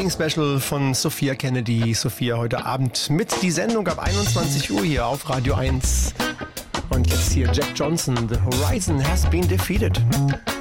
Halloween Special von Sophia Kennedy. Sophia heute Abend mit die Sendung ab 21 Uhr hier auf Radio 1. Und jetzt hier Jack Johnson, The Horizon Has Been Defeated.